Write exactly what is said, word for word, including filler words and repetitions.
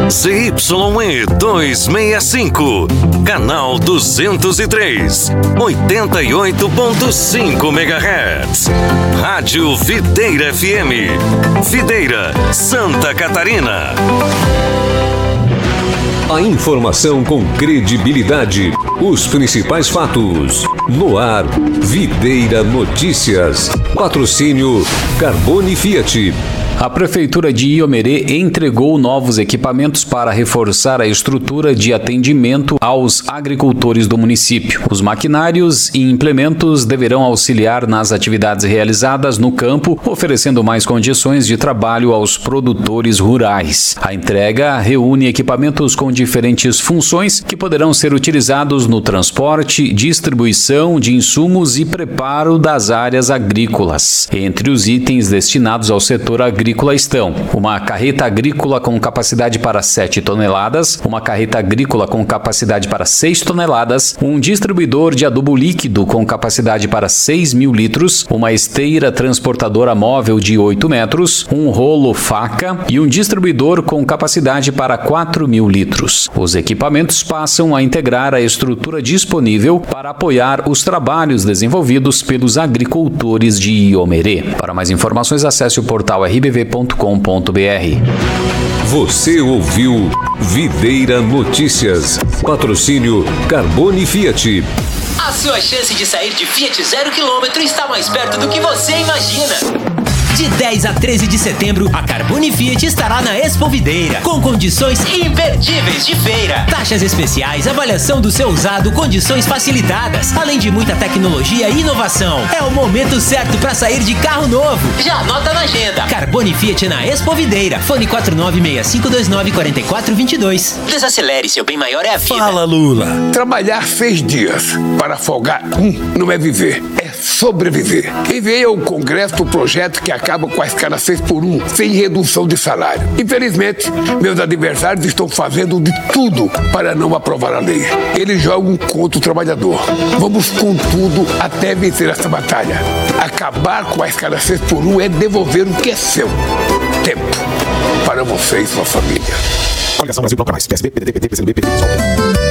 Z Y E duzentos e sessenta e cinco, canal duzentos e três, oitenta e oito ponto cinco megahertz. Rádio Videira F M, Videira, Santa Catarina. A informação com credibilidade, os principais fatos. No ar, Videira Notícias. Patrocínio Carbone Fiat. A Prefeitura de Iomerê entregou novos equipamentos para reforçar a estrutura de atendimento aos agricultores do município. Os maquinários e implementos deverão auxiliar nas atividades realizadas no campo, oferecendo mais condições de trabalho aos produtores rurais. A entrega reúne equipamentos com diferentes funções que poderão ser utilizados no transporte, distribuição de insumos e preparo das áreas agrícolas. Entre os itens destinados ao setor agrícola estão uma carreta agrícola com capacidade para sete toneladas, uma carreta agrícola com capacidade para seis toneladas, um distribuidor de adubo líquido com capacidade para seis mil litros, uma esteira transportadora móvel de oito metros, um rolo faca e um distribuidor com capacidade para quatro mil litros. Os equipamentos passam a integrar a estrutura disponível para apoiar os trabalhos desenvolvidos pelos agricultores de Iomerê. Para mais informações, acesse o portal r b v ponto com ponto b r. Você ouviu Videira Notícias. Patrocínio Carbone Fiat. A sua chance de sair de Fiat zero quilômetro está mais perto do que você imagina. De dez a treze de setembro, a Carbone Fiat estará na Expo Videira, com condições imperdíveis de feira. Taxas especiais, avaliação do seu usado, condições facilitadas, além de muita tecnologia e inovação. É o momento certo para sair de carro novo. Já anota na agenda. Carbone Fiat na Expo Videira. Fone quatro nove seis cinco dois nove quatro quatro dois dois. Desacelere, seu bem maior é a vida. Fala, Lula. Trabalhar seis dias para folgar um não é viver, é sobreviver. Enviei ao Congresso o projeto que acaba com a escala seis por um, sem redução de salário. Infelizmente, meus adversários estão fazendo de tudo para não aprovar a lei. Eles jogam contra o trabalhador. Vamos com tudo até vencer essa batalha. Acabar com a escala seis por um é devolver o que é seu. Tempo para você e sua família. Coligação Brasil Bloco Mais, P S B, P D T, P T, P C do B, P T, P S O L.